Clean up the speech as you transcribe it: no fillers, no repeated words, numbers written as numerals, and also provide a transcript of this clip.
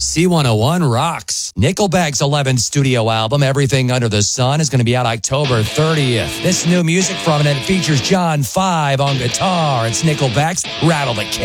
C101 rocks. Nickelback's 11th studio album, Everything Under the Sun, is going to be out October 30th. This new music from it features John 5 on guitar. It's Nickelback's Rattle the Cage.